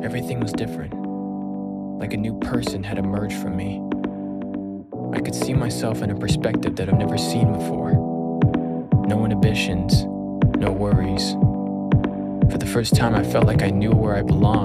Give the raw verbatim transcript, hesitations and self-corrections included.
Everything was different, like a new person had emerged from me. I could see myself in a perspective that I've never seen before. No inhibitions, no worries. For the first time, I felt like I knew where I belonged.